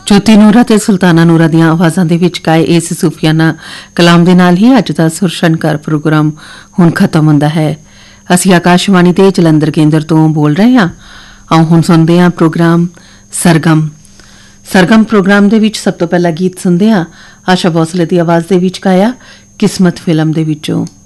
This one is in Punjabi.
ਜੋਤੀ ਨੂਰਾ ਤੇ ਸੁਲਤਾਨਾ ਨੂਰਾ ਦੀਆਂ ਆਵਾਜ਼ਾਂ ਦੇ ਵਿੱਚ ਗਾਏ ਇਸ ਸੂਫੀਆਨਾ ਕਲਾਮ ਦੇ ਨਾਲ ਹੀ ਅੱਜ ਦਾ ਸੁਰਸ਼ਨਕਾਰ ਪ੍ਰੋਗਰਾਮ ਹੁਣ ਖਤਮ ਹੁੰਦਾ ਹੈ। ਅਸੀਂ ਆਕਾਸ਼ਵਾਣੀ ਦੇ ਜਲੰਧਰ ਕੇਂਦਰ ਤੋਂ ਬੋਲ ਰਹੇ ਹਾਂ। ਆਓ ਹੁਣ ਸੁਣਦੇ ਹਾਂ ਪ੍ਰੋਗਰਾਮ ਸਰਗਮ ਪ੍ਰੋਗਰਾਮ ਦੇ ਵਿੱਚ ਸਭ ਤੋਂ ਪਹਿਲਾ ਗੀਤ ਸੁਣਦੇ ਹਾਂ ਆਸ਼ਾ ਭੋਸਲੇ ਦੀ ਆਵਾਜ਼ ਦੇ ਵਿੱਚ ਗਾਇਆ ਕਿਸਮਤ ਫਿਲਮ ਦੇ ਵਿੱਚੋਂ।